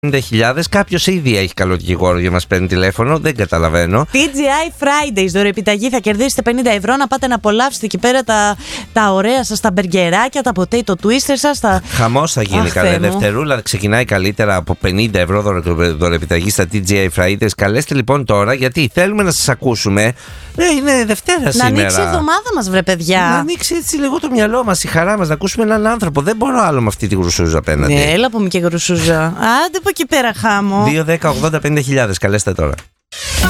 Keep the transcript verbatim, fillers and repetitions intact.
πενήντα χιλιάδες. Κάποιος ήδη έχει καλό δικηγόρο για να μας παίρνει τηλέφωνο, δεν καταλαβαίνω. τι τζι άι Fridays, δωρεπιταγή, θα κερδίσετε πενήντα ευρώ να πάτε να απολαύσετε εκεί πέρα τα, τα ωραία σας, τα μπεργκεράκια, τα potato twister σας. Τα... Χαμός θα γίνει. Καλέ. Δευτερούλα ξεκινάει καλύτερα από πενήντα ευρώ δωρεπιταγή στα τι τζι άι Fridays. Καλέστε λοιπόν τώρα, γιατί θέλουμε να σας ακούσουμε. Ε, είναι Δευτέρα να σήμερα. Να ανοίξει η εβδομάδα μας, βρε παιδιά. Να ανοίξει έτσι λίγο το μυαλό μας, η χαρά μας, να ακούσουμε έναν άνθρωπο. Δεν μπορώ άλλο με αυτή τη γρουσούζα απέναντι. Ναι, έλα που είμαι και γρουσούζα. Άντε από εκεί πέρα, χάμω. δύο δέκα ογδόντα πενήντα χιλιάδες. Καλέστε τώρα.